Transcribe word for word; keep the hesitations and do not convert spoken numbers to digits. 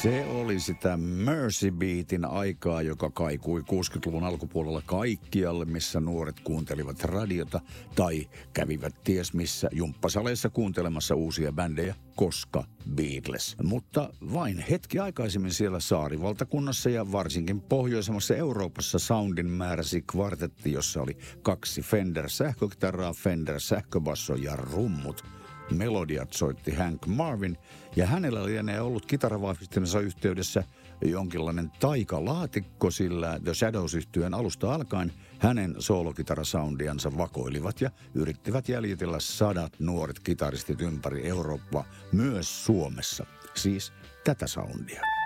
Se oli sitä Mersey Beatin aikaa, joka kaikui kuusikymmentäluvun alkupuolella kaikkialle, missä nuoret kuuntelivat radiota tai kävivät ties missä jumppasaleissa kuuntelemassa uusia bändejä, koska Beatles. Mutta vain hetki aikaisemmin siellä saarivaltakunnassa ja varsinkin pohjoisemmassa Euroopassa soundin määräsi kvartetti, jossa oli kaksi Fender sähkökitaraa, Fender sähköbasso ja rummut. Melodiat soitti Hank Marvin, ja hänellä lienee ollut kitaravahvistinsa yhteydessä jonkinlainen taikalaatikko, sillä The Shadows-yhtyeen alusta alkaen hänen soolokitarasoundiansa vakoilivat ja yrittivät jäljitellä sadat nuoret kitaristit ympäri Eurooppaa, myös Suomessa. Siis tätä soundia.